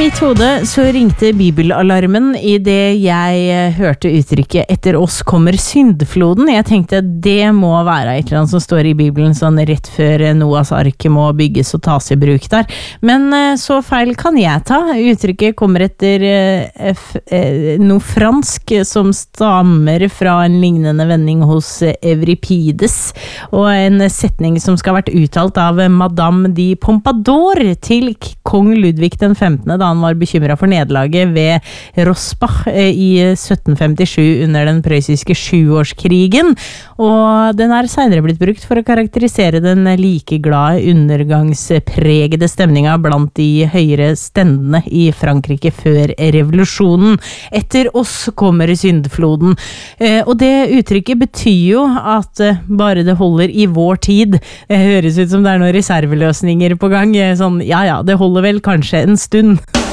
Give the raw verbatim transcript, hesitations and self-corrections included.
mitt hode så ringte bibelalarmen I det jeg hørte uttrykket «Etter oss kommer syndfloden». Jeg tenkte det må være et eller annet som står I Bibelen sånn rett før Noas ark må bygges og tas I bruk der. Men så feil kan jeg ta. Uttrykket kommer etter eh, f, eh, noe fransk som stammer fra en lignende vending hos Euripides, og en setning som skal ha vært uttalt av Madame de Pompadour til kong Ludvig den femtende da han var bekymret for nederlaget ved Rossbach I sytten femtisju under den prøyssiske sjuårskrigen, og den er senere blitt brukt for å karakterisere den like glade undergangspregede stemninga blant de høyere stendene I Frankrike før revolusjonen. Etter oss kommer syndfloden, og det uttrykket betyr jo at bare det holder I vår tid. Det høres ut som det er noen reserveløsninger på gang, sånn, ja ja, det holder vel kanskje en stund.